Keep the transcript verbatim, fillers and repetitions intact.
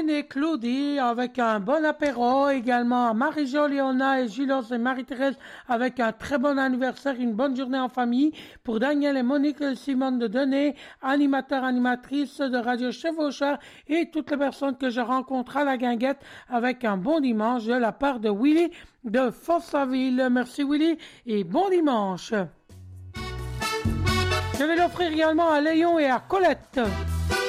Et Claudie avec un bon apéro, également Marie-Jo, Léona et Julos et Marie-Thérèse avec un très bon anniversaire, une bonne journée en famille. Pour Daniel et Monique et Simone de Dené, animateurs, animatrices de Radio Chevauchard et toutes les personnes que je rencontre à la guinguette avec un bon dimanche de la part de Willy de Fossaville. Merci Willy et bon dimanche. Je vais l'offrir également à Léon et à Colette.